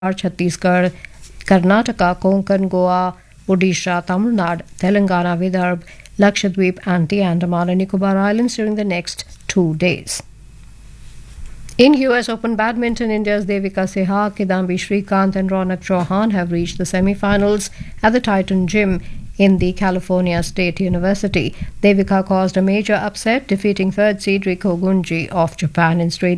Chhattisgarh, Karnataka, Konkan, Goa, Odisha, Tamil Nadu, Telangana, Vidarbha, Lakshadweep, and the Andaman and Nicobar Islands during the next 2 days. In US Open Badminton, India's Devika Sehwag, Kidambi Srikanth and Ronak Chauhan have reached the semi-finals at the Titan Gym in the California State University. Devika caused a major upset, defeating third seed Riko Gunji of Japan in straight